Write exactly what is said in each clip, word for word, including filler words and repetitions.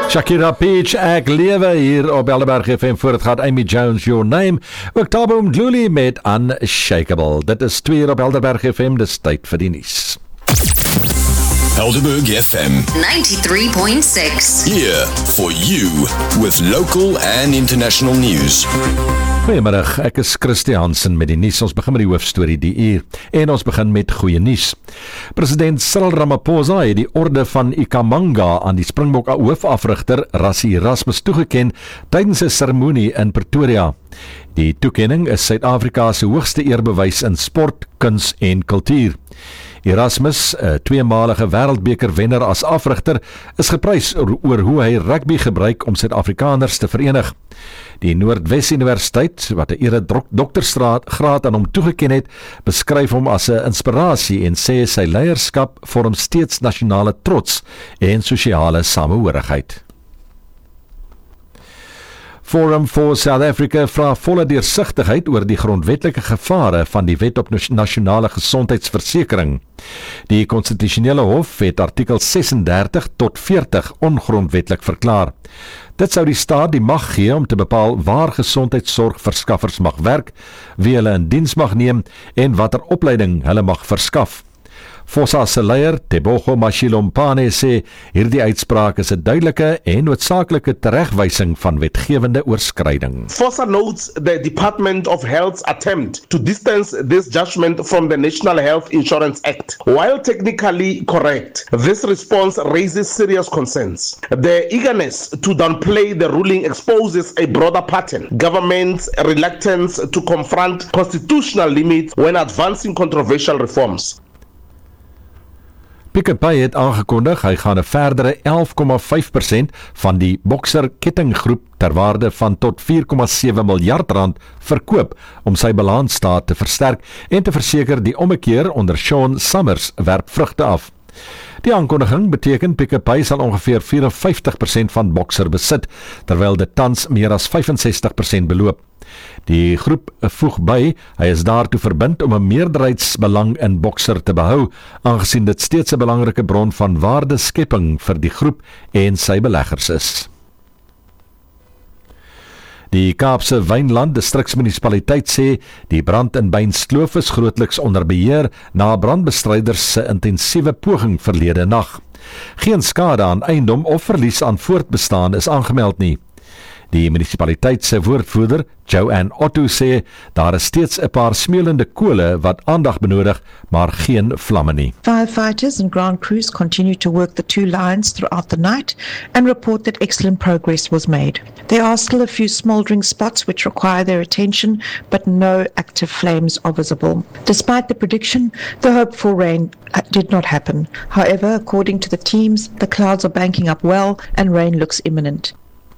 Shakira Peach, ek lewe hier op Helderberg F M. Voor het gaat Amy Jones, Your Name. Ook Thabo Mdluli met Unshakable. Dit is twee uur op Helderberg F M, dis tyd vir die nuus. Helderberg F M ninety-three point six. Here for you with local and international news. Goeiemiddag, ek is Christie Hansen met die nuus. Ons begin met die hoofstorie die uur en ons begin met goeie nuus. President Cyril Ramaphosa het die orde van Ikhamanga aan die Springbok hoofafrigter Rassie Erasmus toegeken tydens 'n seremonie in Pretoria. Die toekenning is Suid-Afrika se hoogste eerbewys in sport, kuns en kultuur. Erasmus, 'n tweemalige wêreldbeker wenner as afrigter, is geprys oor hoe hy rugby gebruik om Suid-Afrikaners te verenig. Die Noordwes Universiteit, wat 'n ere doktorsgraad aan hom toegeken het, beskryf hom as 'n inspirasie en sê sy leierskap vorm steeds nasionale trots en sosiale samehorigheid. Forum for South Africa vra volle deursigtigheid oor die grondwetlike gevare van die Wet op Nasionale Gesondheidsversekering. Die konstitusionele hof het artikel sesendertig tot veertig ongrondwetlik verklaar. Dit sou die staat die mag gee om te bepaal waar gesondheidsorgverskaffers mag werk, wie hulle in diens mag neem en watter opleiding hulle mag verskaf. Fossa se leier, Tebogo Mashilompane, sê hierdie uitspraak is 'n duidelike en noodsaaklike teregwysing van wetgewende oorskryding. Fossa notes the Department of Health's attempt to distance this judgment from the National Health Insurance Act. While technically correct, this response raises serious concerns. The eagerness to downplay the ruling exposes a broader pattern. Government's reluctance to confront constitutional limits when advancing controversial reforms. Pick n Pay het aangekondig hy gaan 'n verdere elf komma vyf persent van die Boxer kettinggroep ter waarde van tot vier komma sewe miljard rand verkoop om sy balansstaat te versterk en te verseker die ommekeer onder Sean Summers werp vrugte af. Die aankondiging beteken Pick n Pay sal ongeveer vyf en vyftig persent van Boxer besit, terwyl dit tans meer as vyf en sestig persent beloop. Die groep voeg by, hy is daartoe verbind om 'n meerderheidsbelang in Boxer te behou, aangesien dit steeds 'n belangrike bron van waardeskepping vir die groep en sy beleggers is. Die Kaapse Wynland distriksmunisipaliteit sê die brand in Beinskloof is grootliks onder beheer na brandbestryders se intensiewe poging verlede nag. Geen skade aan eiendom of verlies aan voortbestaan is aangemeld nie. Die munisipaliteit se woordvoerder, Joanne Otto, sê daar is steeds 'n paar smeulende kole wat aandag benodig, maar geen vlamme nie. Firefighters and ground crews continue to work the two lines throughout the night and report that excellent progress was made. There are still a few smouldering spots which require their attention, but no active flames are visible. Despite the prediction, the hope for rain did not happen. However, according to the teams, the clouds are banking up well and rain looks imminent.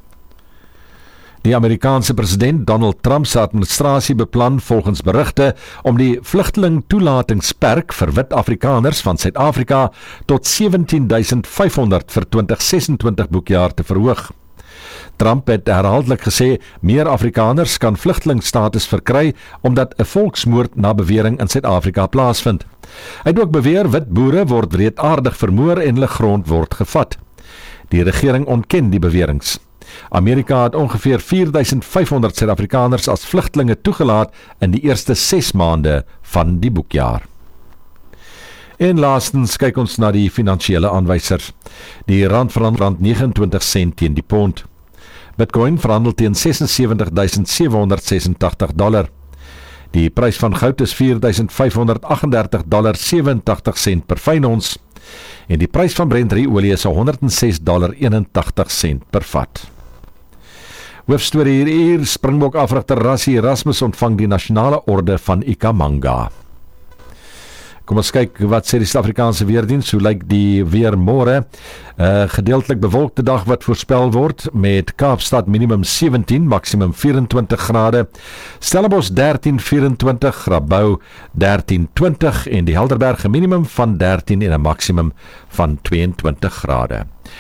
Die Amerikaanse president Donald Trump se administrasie beplan volgens berigte om die vlugteling-toelatingsperk vir wit Afrikaners van Suid-Afrika tot sewentien duisend vyf honderd vir twintig sesentwintig boekjaar te verhoog. Trump het herhaaldelik gesê meer Afrikaners kan vlugtelingstatus verkry omdat 'n volksmoord na bewering in Suid-Afrika plaasvind. Hy het ook beweer wit boere word wreedaardig vermoor en hulle grond word gevat. Die regering ontken die beweringe. Amerika het ongeveer vier duisend vyf honderd Suid-Afrikaners as vlugtelinge toegelaat in die eerste ses maande van die boekjaar. En laastens kyk ons na die finansiële aanwysers. Die rand verhandel rand negenentwintig sent teen die pond. Bitcoin verhandel teen ses en sewentig duisend sewe honderd sesentagtig dollar. Die prys van goud is vier duisend vyf honderd agtendertig dollar sewentig sent per fyn ons. En die prys van Brent olie is honderd en ses dollar eenentagtig sent per vat. Hoofstorie hier, Springbok afrigter Rassie Erasmus ontvang die nasionale orde van Ikhamanga. Kom ons kyk wat sê die Suid-Afrikaanse weerdiens, hoe lyk die weer môre? Uh, gedeeltelik bewolkte dag wat voorspel word met Kaapstad minimum sewentien, maksimum vyf-en-twintig grade, Stellenbosch dertien vyf-en-twintig, Grabouw dertien twintig en die Helderberg minimum van dertien en 'n maksimum van twee en twintig grade.